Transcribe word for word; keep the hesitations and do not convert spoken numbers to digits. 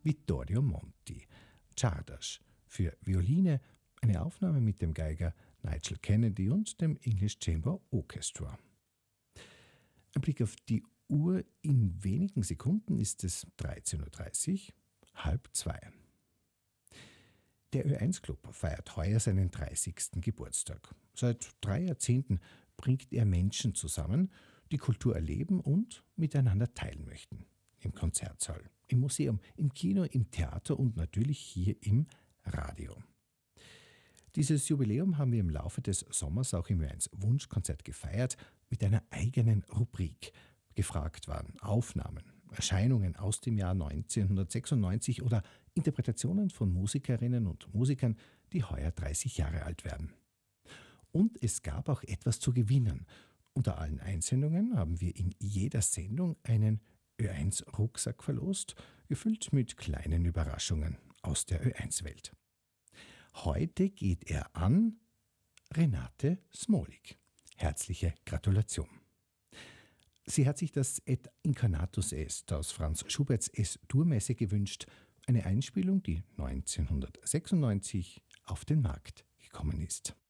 Vittorio Monti. Czardas für Violine, eine Aufnahme mit dem Geiger Nigel Kennedy und dem English Chamber Orchestra. Ein Blick auf die Uhr, in wenigen Sekunden ist es dreizehn Uhr dreißig, halb zwei. Der Ö eins Club feiert heuer seinen dreißigsten Geburtstag. Seit drei Jahrzehnten bringt er Menschen zusammen, die Kultur erleben und miteinander teilen möchten. Im Konzertsaal, im Museum, im Kino, im Theater und natürlich hier im Radio. Dieses Jubiläum haben wir im Laufe des Sommers auch im Ö eins Wunschkonzert gefeiert mit einer eigenen Rubrik. Gefragt waren Aufnahmen, Erscheinungen aus dem Jahr neunzehnhundertsechsundneunzig oder Interpretationen von Musikerinnen und Musikern, die heuer dreißig Jahre alt werden. Und es gab auch etwas zu gewinnen. Unter allen Einsendungen haben wir in jeder Sendung einen Ö eins Rucksack verlost, gefüllt mit kleinen Überraschungen aus der Ö eins Welt. Heute geht er an Renate Smolik. Herzliche Gratulation. Sie hat sich das Et Incarnatus Est aus Franz Schuberts Es-Dur-Messe gewünscht, eine Einspielung, die neunzehnhundertsechsundneunzig auf den Markt gekommen ist.